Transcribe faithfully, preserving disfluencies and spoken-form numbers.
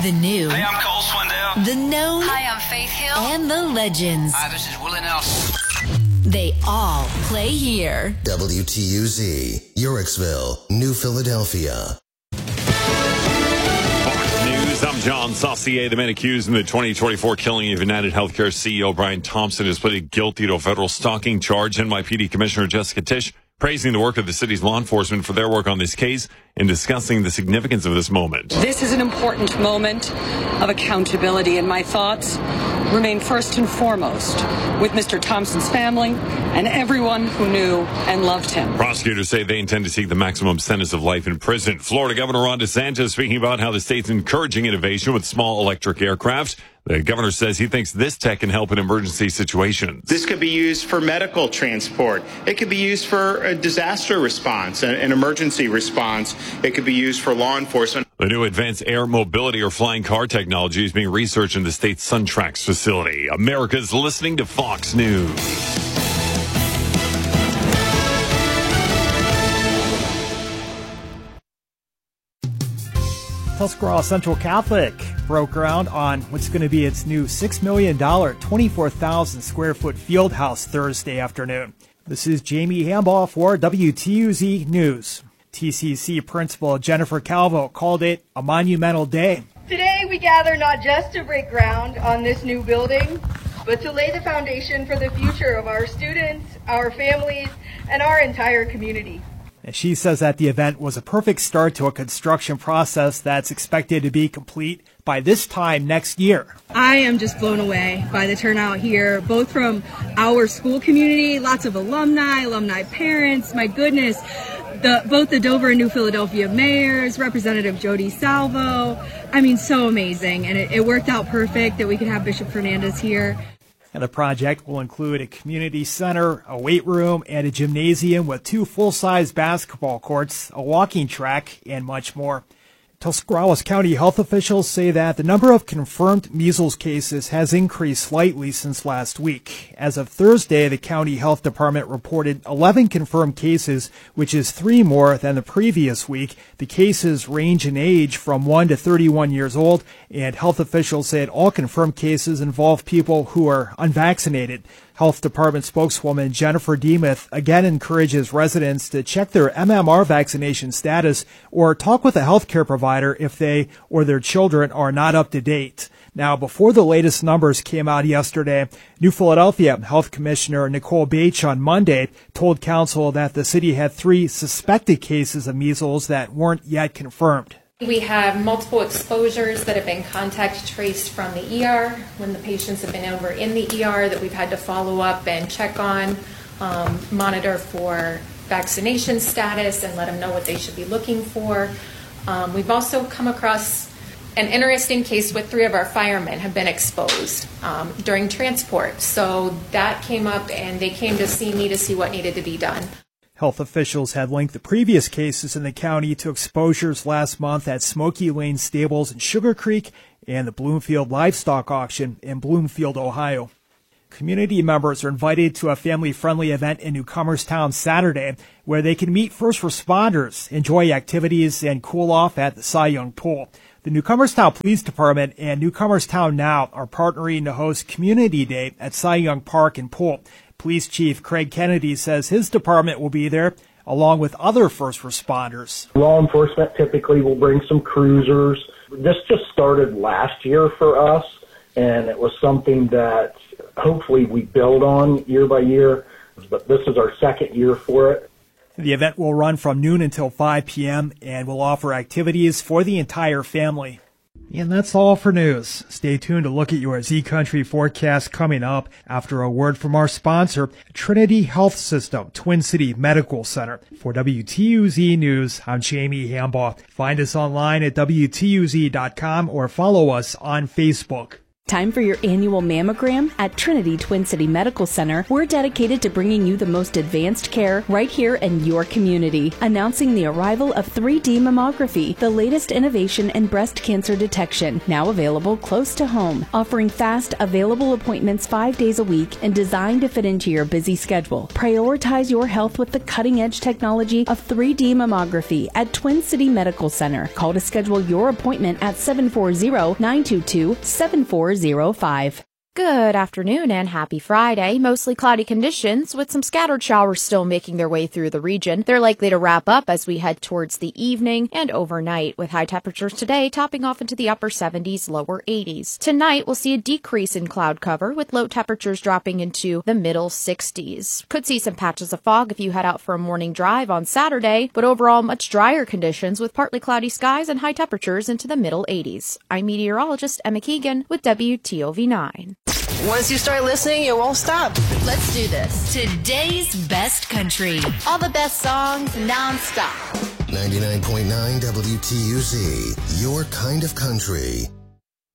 The new. Hey, I'm Cole Swindell. The known. Hi, I'm Faith Hill. And the legends. Hi, this is Willie Nelson. They all play here. W T U Z, Yorksville, New Philadelphia. Fox News, I'm John Saucier. The man accused in the twenty twenty-four killing of United Healthcare C E O Brian Thompson has pleaded guilty to a federal stalking charge. N Y P D Commissioner Jessica Tisch praising the work of the city's law enforcement for their work on this case and discussing the significance of this moment. This is an important moment of accountability, and my thoughts remain first and foremost with Mister Thompson's family and everyone who knew and loved him. Prosecutors say they intend to seek the maximum sentence of life in prison. Florida Governor Ron DeSantis speaking about how the state's encouraging innovation with small electric aircraft. The governor says he thinks this tech can help in emergency situations. This could be used for medical transport. It could be used for a disaster response, an emergency response. It could be used for law enforcement. The new advanced air mobility or flying car technology is being researched in the state's SunTrax facility. America's listening to Fox News. Tuscarawas Central Catholic broke ground on what's going to be its new six million dollars, twenty-four thousand square foot field house Thursday afternoon. This is Jamie Hambaugh for W T U Z News. T C C Principal Jennifer Calvo called it a monumental day. Today we gather not just to break ground on this new building, but to lay the foundation for the future of our students, our families, and our entire community. And she says that the event was a perfect start to a construction process that's expected to be complete by this time next year. I am just blown away by the turnout here, both from our school community, lots of alumni, alumni parents, my goodness, the, both the Dover and New Philadelphia mayors, Representative Jody Salvo. I mean, so amazing. And it, it worked out perfect that we could have Bishop Fernandez here. And the project will include a community center, a weight room, and a gymnasium with two full-size basketball courts, a walking track, and much more. Tuscarawas County health officials say that the number of confirmed measles cases has increased slightly since last week. As of Thursday, the county health department reported eleven confirmed cases, which is three more than the previous week. The cases range in age from one to thirty-one years old, and health officials said all confirmed cases involve people who are unvaccinated. Health Department spokeswoman Jennifer Demuth again encourages residents to check their M M R vaccination status or talk with a healthcare provider if they or their children are not up to date. Now, before the latest numbers came out yesterday, New Philadelphia Health Commissioner Nicole Bache on Monday told council that the city had three suspected cases of measles that weren't yet confirmed. We have multiple exposures that have been contact traced from the E R when the patients have been over in the E R that we've had to follow up and check on, um, monitor for vaccination status and let them know what they should be looking for. Um, we've also come across an interesting case with three of our firemen have been exposed um, during transport. So that came up and they came to see me to see what needed to be done. Health officials had linked the previous cases in the county to exposures last month at Smoky Lane Stables in Sugar Creek and the Bloomfield Livestock Auction in Bloomfield, Ohio. Community members are invited to a family-friendly event in Newcomerstown Saturday where they can meet first responders, enjoy activities, and cool off at the Cy Young Pool. The Newcomerstown Police Department and Newcomerstown Now are partnering to host Community Day at Cy Young Park and Pool. Police Chief Craig Kennedy says his department will be there along with other first responders. Law enforcement typically will bring some cruisers. This just started last year for us, and it was something that hopefully we build on year by year, but this is our second year for it. The event will run from noon until five p.m. and will offer activities for the entire family. And that's all for news. Stay tuned to look at your Z Country forecast coming up after a word from our sponsor, Trinity Health System, Twin City Medical Center. For W T U Z News, I'm Jamie Hambaugh. Find us online at W T U Z dot com or follow us on Facebook. Time for your annual mammogram? At Trinity Twin City Medical Center, we're dedicated to bringing you the most advanced care right here in your community. Announcing the arrival of three D mammography, the latest innovation in breast cancer detection, now available close to home, offering fast, available appointments five days a week and designed to fit into your busy schedule. Prioritize your health with the cutting-edge technology of three D mammography at Twin City Medical Center. Call to schedule your appointment at seven four zero, nine two two, seven four zero five. Good afternoon and happy Friday. Mostly cloudy conditions with some scattered showers still making their way through the region. They're likely to wrap up as we head towards the evening and overnight, with high temperatures today topping off into the upper seventies, lower eighties. Tonight, we'll see a decrease in cloud cover with low temperatures dropping into the middle sixties. Could see some patches of fog if you head out for a morning drive on Saturday, but overall much drier conditions with partly cloudy skies and high temperatures into the middle eighties. I'm meteorologist Emma Keegan with W T O V nine. Once you start listening, you won't stop. Let's do this. Today's best country. All the best songs non-stop. ninety-nine point nine W T U Z, your kind of country.